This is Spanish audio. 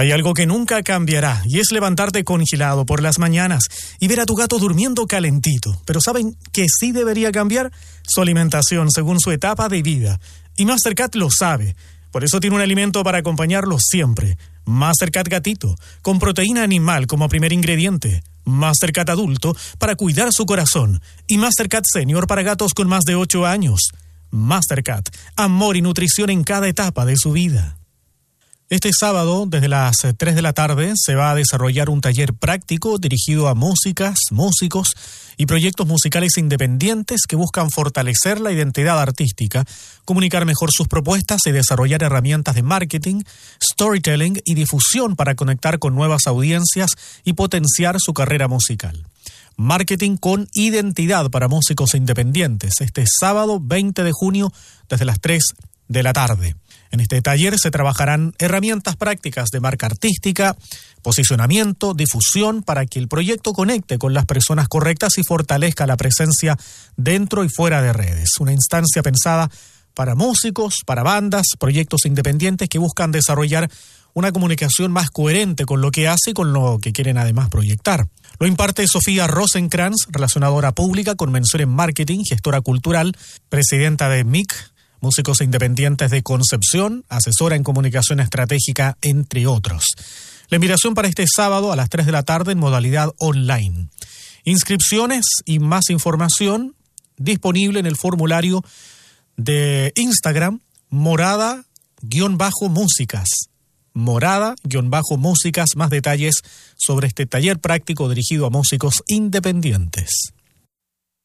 Hay algo que nunca cambiará y es levantarte congelado por las mañanas y ver a tu gato durmiendo calentito. Pero ¿saben qué sí debería cambiar? Su alimentación según su etapa de vida. Y Mastercat lo sabe. Por eso tiene un alimento para acompañarlo siempre. Mastercat Gatito, con proteína animal como primer ingrediente. Mastercat Adulto para cuidar su corazón. Y Mastercat Senior para gatos con más de 8 años. Mastercat, amor y nutrición en cada etapa de su vida. Este sábado, desde las 3 de la tarde, se va a desarrollar un taller práctico dirigido a músicas, músicos y proyectos musicales independientes que buscan fortalecer la identidad artística, comunicar mejor sus propuestas y desarrollar herramientas de marketing, storytelling y difusión para conectar con nuevas audiencias y potenciar su carrera musical. Marketing con identidad para músicos independientes, este sábado 20 de junio, desde las 3 de la tarde. En este taller se trabajarán herramientas prácticas de marca artística, posicionamiento, difusión para que el proyecto conecte con las personas correctas y fortalezca la presencia dentro y fuera de redes. Una instancia pensada para músicos, para bandas, proyectos independientes que buscan desarrollar una comunicación más coherente con lo que hace y con lo que quieren además proyectar. Lo imparte Sofía Rosenkrantz, relacionadora pública con mención en marketing, gestora cultural, presidenta de MIC, Músicos Independientes de Concepción, asesora en comunicación estratégica, entre otros. La invitación para este sábado a las 3 de la tarde en modalidad online. Inscripciones y más información disponible en el formulario de Instagram, morada-músicas. Morada-músicas, más detalles sobre este taller práctico dirigido a músicos independientes.